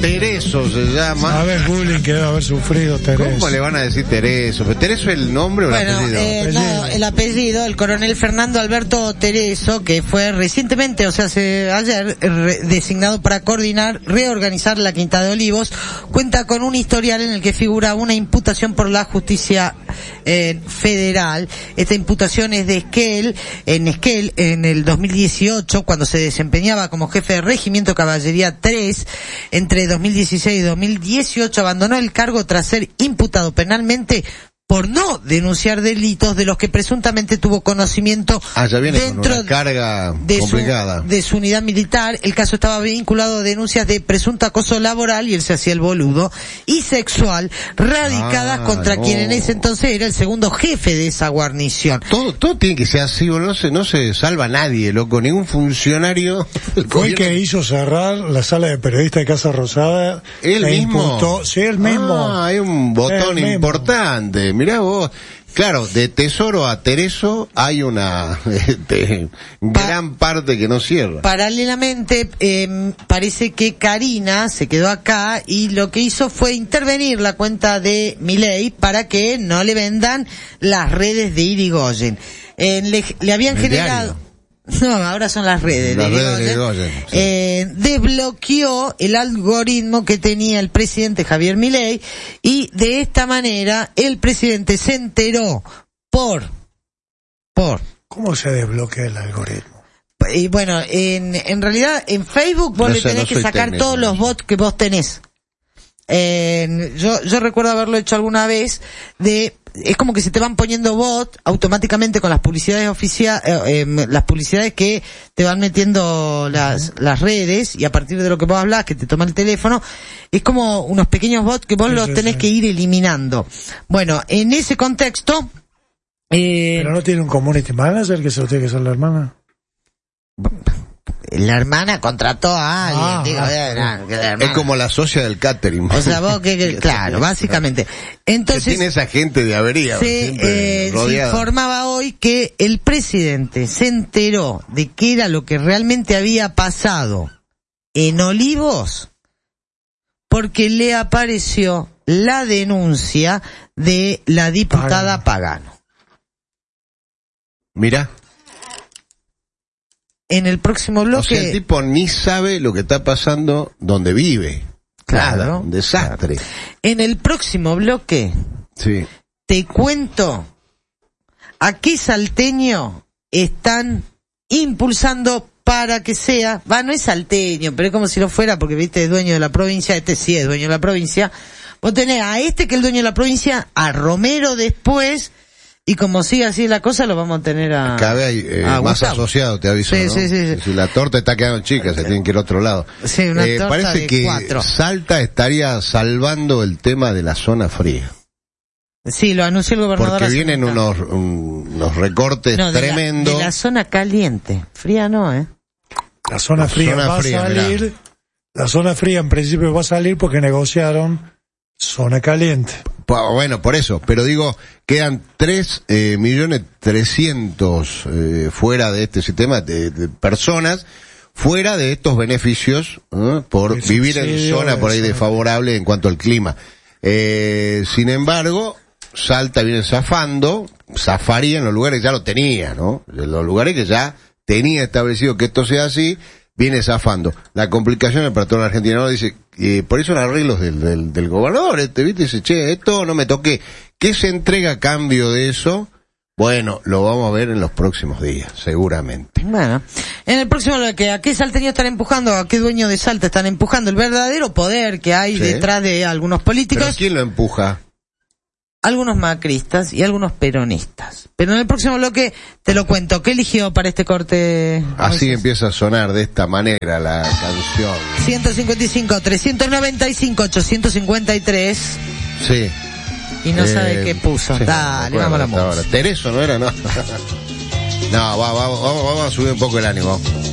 Tereso se llama. A ver, bullying que debe haber sufrido Tereso. ¿Cómo le van a decir Tereso? ¿Tereso es el nombre o el apellido? No, el apellido, el coronel Fernando Alberto Tereso, que fue recientemente, o sea, ayer, designado para coordinar, reorganizar la Quinta de Olivos, cuenta con un historial en el que figura una imputación por la justicia federal. Esta imputación es de Esquel, en el 2018, cuando se desempeñaba como jefe de Regimiento Caballería 3, entre 2016 y 2018 abandonó el cargo tras ser imputado penalmente por no denunciar delitos de los que presuntamente tuvo conocimiento ya viene dentro con una carga de complicada de su unidad militar. El caso estaba vinculado a denuncias de presunto acoso laboral, y él se hacía el boludo, y sexual, radicadas contra quien en ese entonces era el segundo jefe de esa guarnición. Todo tiene que ser así, o no se salva nadie, loco, ningún funcionario. Fue el que hizo cerrar la sala de periodistas de Casa Rosada. ¿Él mismo? Sí, él mismo. Hay un botón importante. Mirá vos, claro, de Tesoro a Tereso hay una gran parte que no cierra. Paralelamente, parece que Karina se quedó acá y lo que hizo fue intervenir la cuenta de Milei para que no le vendan las redes de Irigoyen. Le habían generado... No, ahora son las redes de Irigoyen. Sí. Desbloqueó el algoritmo que tenía el presidente Javier Milei, y de esta manera el presidente se enteró por ¿Cómo se desbloquea el algoritmo? Y bueno, en realidad en Facebook vos le tenés que sacar técnico, todos los bots que vos tenés. Yo recuerdo haberlo hecho alguna vez. Es como que se te van poniendo bots automáticamente con las publicidades las publicidades que te van metiendo las redes, y a partir de lo que vos hablas, que te toma el teléfono, es como unos pequeños bots que vos los tenés que ir eliminando. Bueno, en ese contexto... ¿Pero no tiene un community manager que se lo tiene que hacer la hermana? La hermana contrató a alguien, es como la socia del catering. O sea, vos claro, básicamente. Entonces, que tiene esa gente de avería. Se informaba hoy que el presidente se enteró de qué era lo que realmente había pasado en Olivos, porque le apareció la denuncia de la diputada Pagano. Mirá. En el próximo bloque... O sea, el tipo ni sabe lo que está pasando donde vive. Claro. Nada, un desastre. Claro. En el próximo bloque... Sí. Te cuento a qué salteño están impulsando para que sea... no es salteño, pero es como si lo fuera, porque viste, es dueño de la provincia. Este sí es dueño de la provincia. Vos tenés a que es el dueño de la provincia, a Romero después... Y como sigue así la cosa, lo vamos a tener a... Cada vez hay más asociado, te aviso, ¿no? Sí. Si la torta está quedando chica, se tienen que ir a otro lado. Sí, una torta parece de que 4. Salta estaría salvando el tema de la zona fría. Sí, lo anunció el gobernador. Porque vienen unos recortes tremendos. De la zona caliente. Fría no, La zona fría va a salir. Mirá. La zona fría en principio va a salir porque negociaron zona caliente. Bueno, por eso, pero digo, quedan 3.300.000 fuera de este sistema de personas, fuera de estos beneficios, por vivir en zona por ahí desfavorable en cuanto al clima. Sin embargo, Salta viene zafaría en los lugares que ya lo tenía, ¿no? En los lugares que ya tenía establecido que esto sea así, viene zafando. La complicación para toda la Argentina, ¿no? Dice, por eso los arreglos del gobernador, ¿viste? Dice, esto no me toque. ¿Qué se entrega a cambio de eso? Bueno, lo vamos a ver en los próximos días, seguramente. Bueno, en el próximo, ¿a qué salteño están empujando? ¿A qué dueño de Salta están empujando? El verdadero poder que hay detrás de algunos políticos. ¿Pero quién lo empuja? Algunos macristas y algunos peronistas. Pero en el próximo bloque te lo cuento. ¿Qué eligió para este corte? Así empieza a sonar de esta manera la canción. 155-395-853. Sí. Y no sabe qué puso. Sí, dale, vamos a la música. Tereso, ¿no era? No. No, vamos a subir un poco el ánimo.